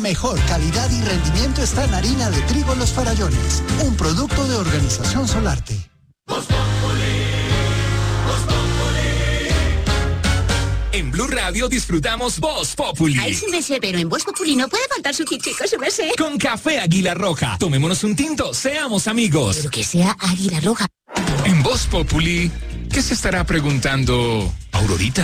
Mejor calidad y rendimiento está en harina de trigo Los Farallones, un producto de Organización Solarte. En Blue Radio disfrutamos Voz Populi. Ay, sí me sé, pero en Voz Populi no puede faltar su tintico, sí me sé. Con café Águila Roja. Tomémonos un tinto, seamos amigos. Pero que sea Águila Roja. En Voz Populi, ¿qué se estará preguntando Aurorita?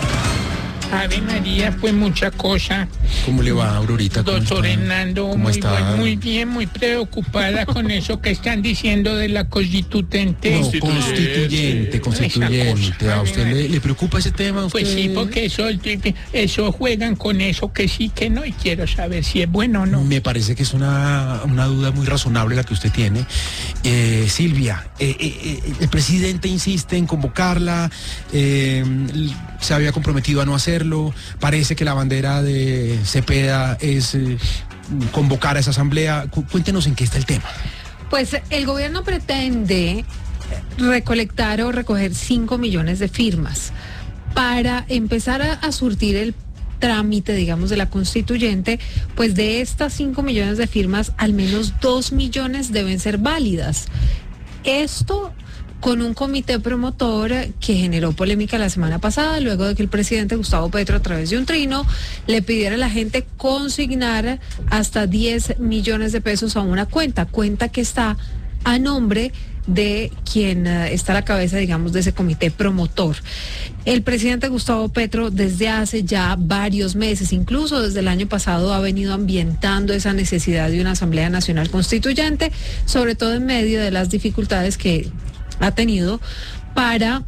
Ave María, fue mucha cosa. ¿Cómo le va, Aurorita? Doctor Hernando, ¿Cómo está? Muy bien, muy preocupada con eso que están diciendo de la constituyente. No, constituyente. ¿A usted le preocupa ese tema? Pues sí, porque eso juegan con eso, que sí, que no, y quiero saber si es bueno o no. Me parece que es una duda muy razonable la que usted tiene. Silvia, el presidente insiste en convocarla, se había comprometido a no hacerlo, parece que la bandera de Cepeda es convocar a esa asamblea. Cuéntenos en qué está el tema. Pues el gobierno pretende recolectar o recoger 5 millones de firmas para empezar a surtir el trámite, digamos, de la constituyente. Pues de estas 5 millones de firmas, al menos 2 millones deben ser válidas. Esto con un comité promotor que generó polémica la semana pasada, luego de que el presidente Gustavo Petro, a través de un trino, le pidiera a la gente consignar hasta 10 millones de pesos a una cuenta que está a nombre de quien está a la cabeza, digamos, de ese comité promotor. El presidente Gustavo Petro desde hace ya varios meses, incluso desde el año pasado, ha venido ambientando esa necesidad de una Asamblea Nacional Constituyente, sobre todo en medio de las dificultades que ha tenido para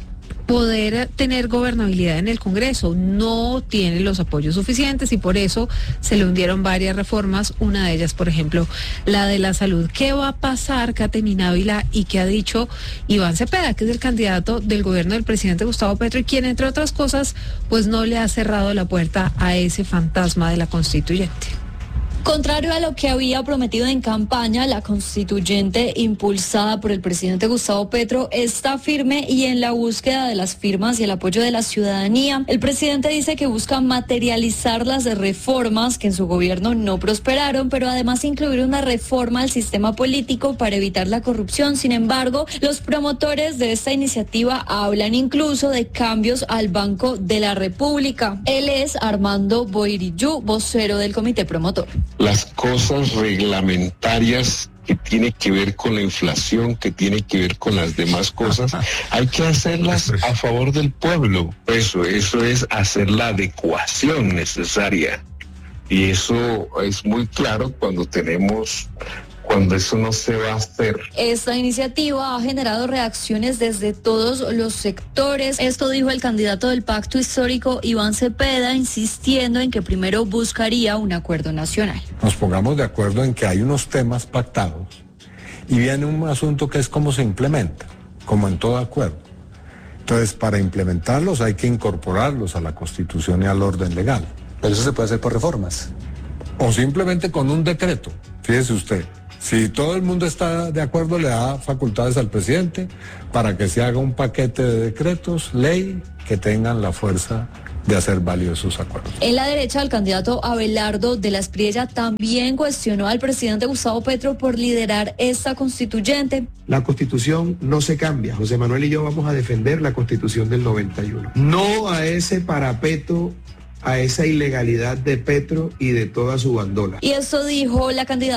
poder tener gobernabilidad en el Congreso. No tiene los apoyos suficientes y por eso se le hundieron varias reformas, una de ellas, por ejemplo, la de la salud. ¿Qué va a pasar, Caterina Ávila, y qué ha dicho Iván Cepeda, que es el candidato del gobierno del presidente Gustavo Petro y quien, entre otras cosas, pues no le ha cerrado la puerta a ese fantasma de la constituyente? Contrario a lo que había prometido en campaña, la constituyente impulsada por el presidente Gustavo Petro está firme y en la búsqueda de las firmas y el apoyo de la ciudadanía. El presidente dice que busca materializar las reformas que en su gobierno no prosperaron, pero además incluir una reforma al sistema político para evitar la corrupción. Sin embargo, los promotores de esta iniciativa hablan incluso de cambios al Banco de la República. Él es Armando Boirillú, vocero del comité promotor. Las cosas reglamentarias que tiene que ver con la inflación, que tiene que ver con las demás cosas, hay que hacerlas a favor del pueblo. Eso es hacer la adecuación necesaria. Y eso es muy claro cuando eso no se va a hacer. Esta iniciativa ha generado reacciones desde todos los sectores. Esto dijo el candidato del Pacto Histórico, Iván Cepeda, insistiendo en que primero buscaría un acuerdo nacional. Nos pongamos de acuerdo en que hay unos temas pactados y viene un asunto que es cómo se implementa, como en todo acuerdo. Entonces, para implementarlos hay que incorporarlos a la Constitución y al orden legal. Pero eso se puede hacer por reformas. O simplemente con un decreto. Fíjese usted. Si todo el mundo está de acuerdo, le da facultades al presidente para que se haga un paquete de decretos, ley, que tengan la fuerza de hacer válidos esos acuerdos. En la derecha, el candidato Abelardo de la Espriella también cuestionó al presidente Gustavo Petro por liderar esta constituyente. La Constitución no se cambia. José Manuel y yo vamos a defender la Constitución del 91. No a ese parapeto, a esa ilegalidad de Petro y de toda su bandola. Y esto dijo la candidata